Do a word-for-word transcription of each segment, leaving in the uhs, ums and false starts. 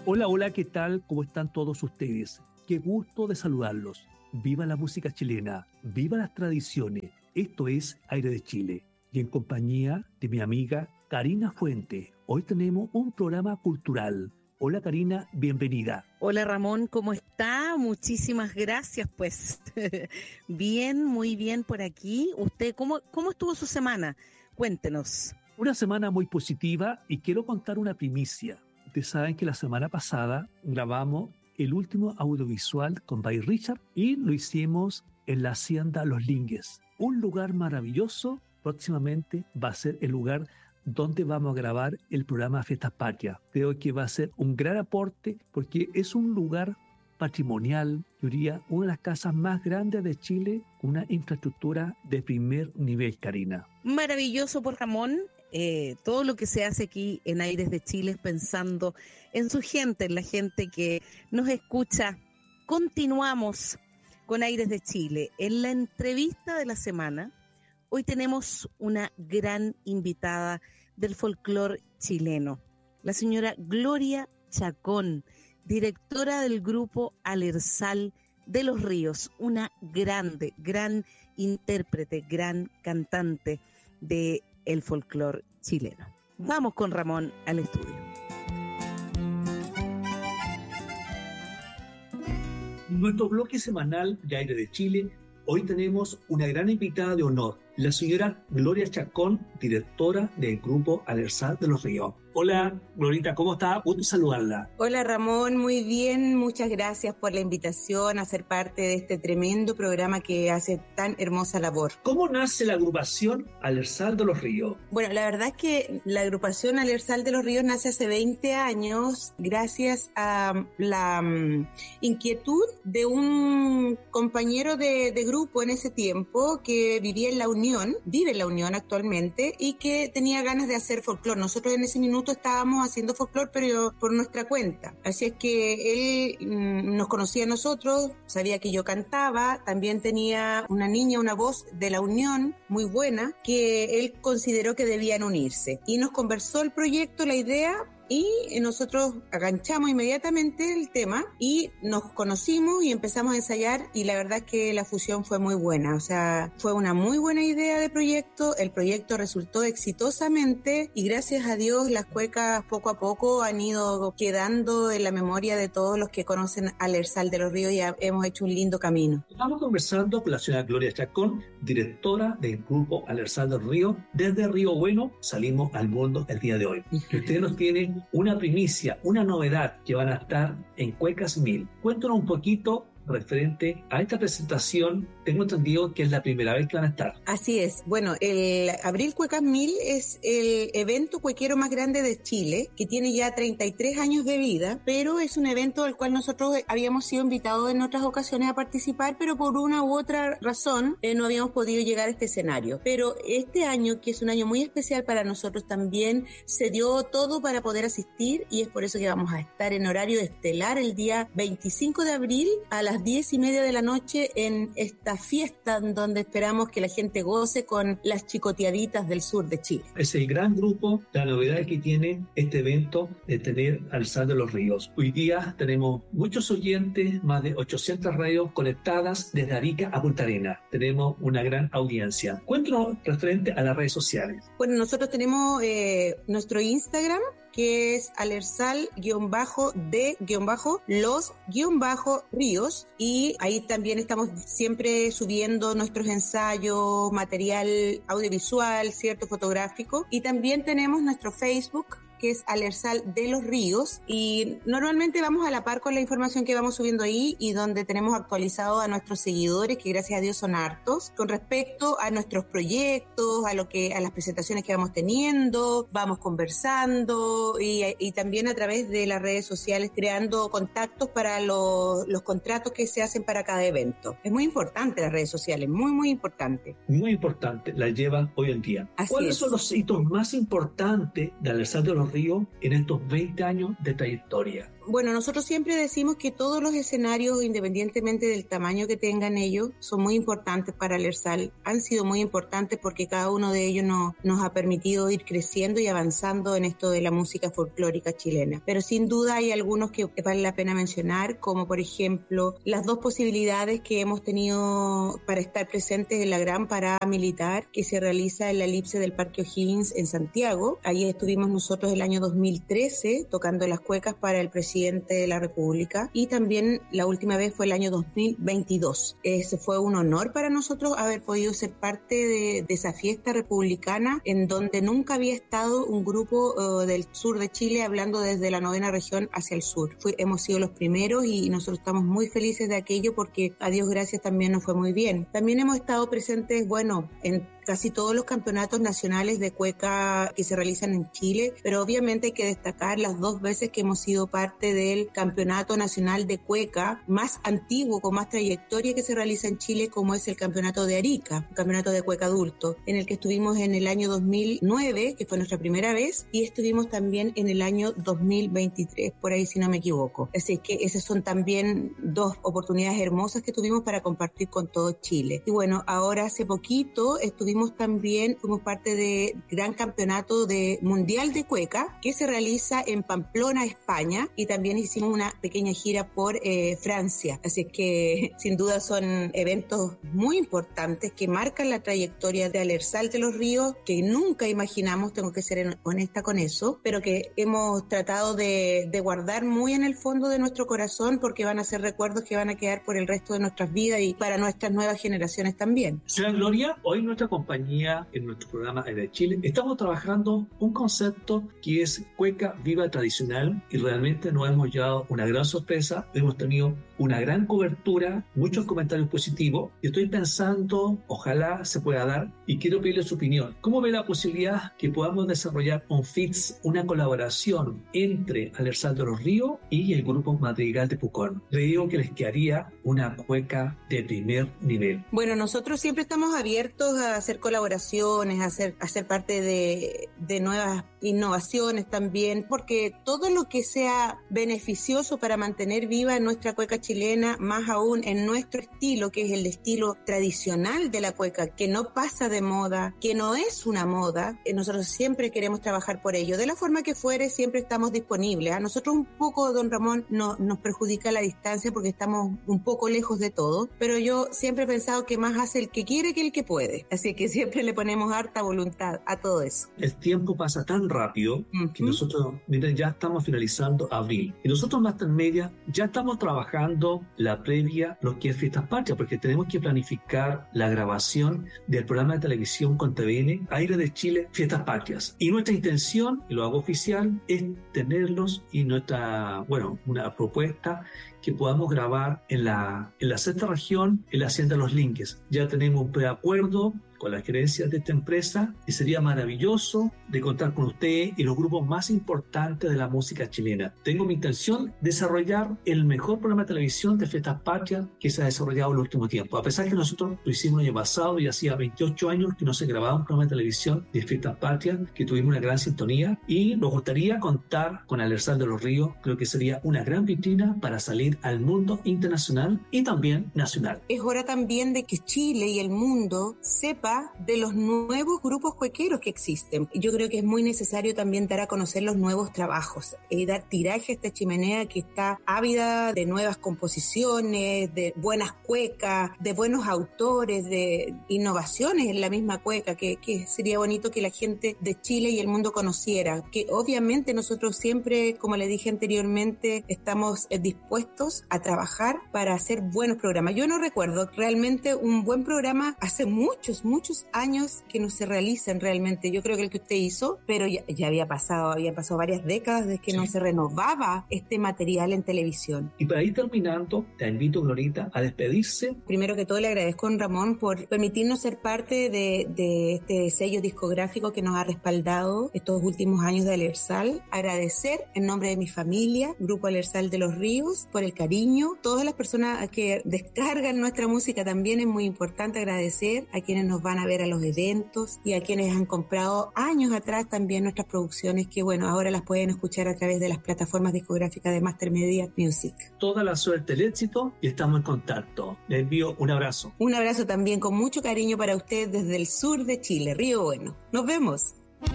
Hola, hola, ¿qué tal? ¿Cómo están todos ustedes? Qué gusto de saludarlos. Viva la música chilena, viva las tradiciones. Esto es Aire de Chile. Y en compañía de mi amiga Karina Fuente, hoy tenemos un programa cultural. Hola Karina, bienvenida. Hola Ramón, ¿cómo está? Muchísimas gracias, pues. Bien, muy bien por aquí. ¿Usted cómo, cómo estuvo su semana? Cuéntenos. Una semana muy positiva y quiero contar una primicia. Ustedes saben que la semana pasada grabamos el último audiovisual con Bay Richard y lo hicimos en la Hacienda Los Lingues. Un lugar maravilloso. Próximamente va a ser el lugar donde vamos a grabar el programa Fiestas Patrias. Creo que va a ser un gran aporte porque es un lugar patrimonial, yo diría, una de las casas más grandes de Chile, con una infraestructura de primer nivel, Karina. Maravilloso por Ramón. Eh, todo lo que se hace aquí en Aires de Chile es pensando en su gente, en la gente que nos escucha. Continuamos con Aires de Chile. En la entrevista de la semana, hoy tenemos una gran invitada del folclore chileno, la señora Gloria Chacón, directora del grupo Alersal de los Ríos, una grande, gran intérprete, gran cantante de el folclore chileno. Vamos con Ramón al estudio. En nuestro bloque semanal de Aire de Chile, hoy tenemos una gran invitada de honor, la señora Gloria Chacón, directora del grupo Alersal de los Ríos. Hola, Glorita, ¿cómo está? Gusto saludarla. Hola, Ramón, muy bien. Muchas gracias por la invitación a ser parte de este tremendo programa que hace tan hermosa labor. ¿Cómo nace la agrupación Alersal de los Ríos? Bueno, la verdad es que la agrupación Alersal de los Ríos nace hace veinte años gracias a la um, inquietud de un compañero de, de grupo en ese tiempo que vivía en La Unión, vive en La Unión actualmente, y que tenía ganas de hacer folclore. Nosotros en ese minuto estábamos haciendo folclore, pero por nuestra cuenta. Así es que él mmm, nos conocía a nosotros, sabía que yo cantaba, también tenía una niña, una voz de La Unión muy buena, que él consideró que debían unirse. Y nos conversó el proyecto, la idea, y nosotros aganchamos inmediatamente el tema y nos conocimos y empezamos a ensayar, y la verdad es que la fusión fue muy buena. O sea, fue una muy buena idea de proyecto, el proyecto resultó exitosamente y gracias a Dios las cuecas poco a poco han ido quedando en la memoria de todos los que conocen Alersal de los Ríos y hemos hecho un lindo camino. Estamos conversando con la señora Gloria Chacón, directora del grupo Alersal de los Ríos. Desde Río Bueno salimos al mundo el día de hoy. Que ustedes nos tienen una primicia, una novedad, que van a estar en Cuecas Mil. Cuéntanos un poquito referente a esta presentación. Tengo entendido que es la primera vez que van a estar. Así es. Bueno, el Abril Cuecas Mil es el evento cuequero más grande de Chile, que tiene ya treinta y tres años de vida, pero es un evento al cual nosotros habíamos sido invitados en otras ocasiones a participar, pero por una u otra razón eh, no habíamos podido llegar a este escenario. Pero este año, que es un año muy especial para nosotros también, se dio todo para poder asistir y es por eso que vamos a estar en horario estelar el día veinticinco de abril a las diez y media de la noche en esta fiesta en donde esperamos que la gente goce con las chicoteaditas del sur de Chile. Es el gran grupo, la novedad que tiene este evento de tener Alersal de los Ríos. Hoy día tenemos muchos oyentes, más de ochocientas radios conectadas desde Arica a Punta Arenas. Tenemos una gran audiencia. Cuéntanos referente a las redes sociales. Bueno, nosotros tenemos eh, nuestro Instagram, que es alersal-de-los-ríos, y ahí también estamos siempre subiendo nuestros ensayos, material audiovisual, cierto, fotográfico, y también tenemos nuestro Facebook, que es Alersal de los Ríos, y normalmente vamos a la par con la información que vamos subiendo ahí y donde tenemos actualizado a nuestros seguidores, que gracias a Dios son hartos, con respecto a nuestros proyectos, a lo que a las presentaciones que vamos teniendo, vamos conversando y, y también a través de las redes sociales creando contactos para los, los contratos que se hacen para cada evento. Es muy importante las redes sociales, muy muy importante. Muy importante, las llevan hoy en día. Así ¿Cuáles es. son los hitos más importantes de Alersal de los los Ríos en estos veinte años de trayectoria? Bueno, nosotros siempre decimos que todos los escenarios, independientemente del tamaño que tengan ellos, son muy importantes para Alertzal. Han sido muy importantes porque cada uno de ellos nos, nos ha permitido ir creciendo y avanzando en esto de la música folclórica chilena. Pero sin duda hay algunos que vale la pena mencionar, como por ejemplo las dos posibilidades que hemos tenido para estar presentes en la gran parada militar que se realiza en la elipse del Parque O'Higgins en Santiago. Ahí estuvimos nosotros el año dos mil trece tocando las cuecas para el presidente de la República, y también la última vez fue el año dos mil veintidós. Ese fue un honor para nosotros haber podido ser parte de, de esa fiesta republicana en donde nunca había estado un grupo uh, del sur de Chile hablando desde la novena región hacia el sur. Fui, hemos sido los primeros y nosotros estamos muy felices de aquello porque a Dios gracias también nos fue muy bien. También hemos estado presentes, bueno, en casi todos los campeonatos nacionales de cueca que se realizan en Chile, pero obviamente hay que destacar las dos veces que hemos sido parte del campeonato nacional de cueca más antiguo, con más trayectoria que se realiza en Chile, como es el campeonato de Arica, un campeonato de cueca adulto, en el que estuvimos en el año dos mil nueve, que fue nuestra primera vez, y estuvimos también en el año dos mil veintitrés, por ahí si no me equivoco. Así que esas son también dos oportunidades hermosas que tuvimos para compartir con todo Chile. Y bueno, ahora hace poquito estuvimos también, fuimos parte del gran campeonato de mundial de cueca que se realiza en Pamplona, España, y también hicimos una pequeña gira por eh, Francia. Así que sin duda son eventos muy importantes que marcan la trayectoria de Alertzal de los Ríos, que nunca imaginamos, tengo que ser honesta con eso, pero que hemos tratado de, de guardar muy en el fondo de nuestro corazón, porque van a ser recuerdos que van a quedar por el resto de nuestras vidas y para nuestras nuevas generaciones también. Señora Gloria, hoy nuestra compañía en nuestro programa de Chile estamos trabajando un concepto que es cueca viva tradicional, y realmente nos hemos llevado una gran sorpresa. Hemos tenido una gran cobertura, muchos comentarios positivos, y estoy pensando, ojalá se pueda dar, y quiero pedirle su opinión. ¿Cómo ve la posibilidad que podamos desarrollar un F I T S, una colaboración entre Alertzal de los Ríos y el grupo Madrigal de Pucón? Le digo que les quedaría una cueca de primer nivel. Bueno, nosotros siempre estamos abiertos a hacer colaboraciones, a hacer, a ser parte de, de nuevas innovaciones también, porque todo lo que sea beneficioso para mantener viva nuestra cueca chilena, más aún en nuestro estilo, que es el estilo tradicional de la cueca, que no pasa de moda, que no es una moda, nosotros siempre queremos trabajar por ello. De la forma que fuere, siempre estamos disponibles. A nosotros un poco, don Ramón, no, nos perjudica la distancia porque estamos un poco lejos de todo, pero yo siempre he pensado que más hace el que quiere que el que puede. Así que siempre le ponemos harta voluntad a todo eso. El tiempo pasa tan rápido uh-huh. que nosotros, miren, ya estamos finalizando abril. Y nosotros, Master Media, ya estamos trabajando la previa, lo que es Fiestas Patrias, porque tenemos que planificar la grabación del programa de televisión con T V N, Aire de Chile, Fiestas Patrias. Y nuestra intención, y lo hago oficial, es tenerlos y nuestra, bueno, una propuesta que podamos grabar en la, en la sexta región, en la Hacienda Los Linques. Ya tenemos un preacuerdo con las gerencias de esta empresa y sería maravilloso de contar con usted y los grupos más importantes de la música chilena. Tengo mi intención de desarrollar el mejor programa de televisión de Fiestas Patrias que se ha desarrollado en el último tiempo. A pesar que nosotros lo hicimos el año pasado y hacía veintiocho años que no se grababa un programa de televisión de Fiestas Patrias, que tuvimos una gran sintonía, y nos gustaría contar con Alertzal de los Ríos. Creo que sería una gran vitrina para salir al mundo internacional y también nacional. Es hora también de que Chile y el mundo sepa de los nuevos grupos cuequeros que existen. Yo creo que es muy necesario también dar a conocer los nuevos trabajos y dar tiraje a esta chimenea que está ávida de nuevas composiciones, de buenas cuecas, de buenos autores, de innovaciones en la misma cueca, que, que sería bonito que la gente de Chile y el mundo conociera. Que obviamente nosotros siempre, como le dije anteriormente, estamos dispuestos a trabajar para hacer buenos programas. Yo no recuerdo realmente un buen programa hace muchos, muchos años que no se realicen realmente. Yo creo que el que usted hizo, pero ya, ya había pasado, habían pasado varias décadas desde que sí. no se renovaba este material en televisión. Y para ir terminando, te invito, Glorita, a despedirse. Primero que todo le agradezco a don Ramón por permitirnos ser parte de, de este sello discográfico que nos ha respaldado estos últimos años de Alertzal. Agradecer en nombre de mi familia, Grupo Alertzal de los Ríos, por el cariño. Todas las personas que descargan nuestra música también es muy importante agradecer, a quienes nos van van a ver a los eventos y a quienes han comprado años atrás también nuestras producciones que, bueno, ahora las pueden escuchar a través de las plataformas discográficas de Master Media Music. Toda la suerte, el éxito y estamos en contacto. Le envío un abrazo. Un abrazo también con mucho cariño para usted desde el sur de Chile, Río Bueno. Nos vemos.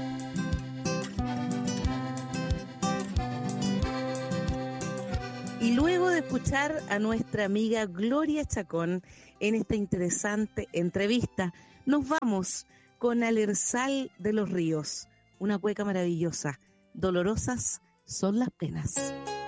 Y luego de escuchar a nuestra amiga Gloria Chacón en esta interesante entrevista, nos vamos con Alersal de los Ríos, una cueca maravillosa. Dolorosas son las penas.